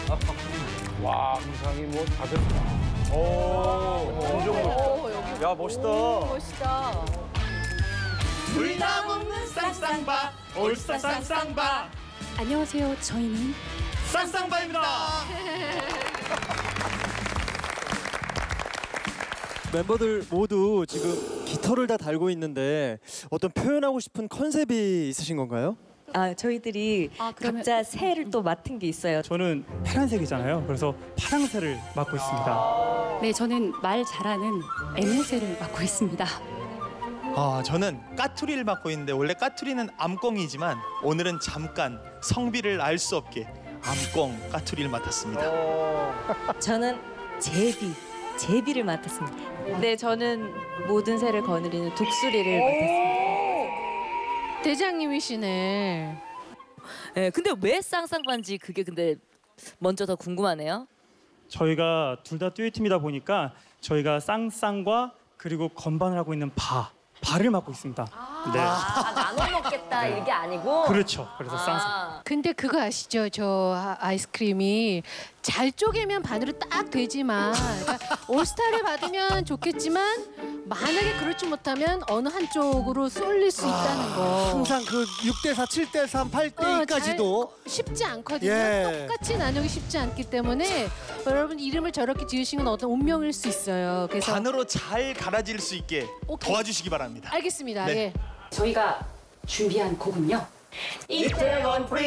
와, 의상이 뭐 다들. 엄청. 야, 멋있다. 멋있다. 둘다 먹는 쌍쌍바 올스타 쌍쌍바 안녕하세요. 저희는 쌍쌍바입니다. 멤버들 모두 지금 깃털을 다 달고 있는데 어떤 표현하고 싶은 컨셉이 있으신 건가요? 저희들이 그러면- 각자 새를 또 맡은 게 있어요. 저는 파란색이잖아요. 그래서 파랑새를 맡고 있습니다. 네, 저는 말 잘하는 앵무새를 맡고 있습니다. 저는 까투리를 맡고 있는데 원래 까투리는 암꽁이지만 오늘은 잠깐 성비를 알 수 없게 암꽁 까투리를 맡았습니다. 저는 제비를 맡았습니다. 네, 저는 모든 새를 거느리는 독수리를 맡았습니다. 대장님이시네. 네, 근데 왜 쌍쌍바인지 그게 근데 먼저 더 궁금하네요. 저희가 둘 다 듀엣팀이다 보니까 저희가 쌍쌍과 그리고 건반을 하고 있는 바를 맡고 있습니다. 네, 나눠 먹겠다 이게 아니고. 그렇죠. 그래서 쌍쌍. 근데 그거 아시죠? 저 아이스크림이 잘 쪼개면 반으로 딱 되지만 그러니까 올스타를 받으면 좋겠지만 만약에 그렇지 못하면 어느 한쪽으로 쏠릴 수 있다는 거. 항상 그 6대4, 7대3, 8대2까지도 쉽지 않거든요. 예. 똑같이 나누기 쉽지 않기 때문에 여러분 이름을 저렇게 지으신 건 어떤 운명일 수 있어요. 그래서 반으로 잘 갈아질 수 있게 오케이. 도와주시기 바랍니다. 알겠습니다. 네. 예. 저희가 준비한 곡은요. 이태원 프리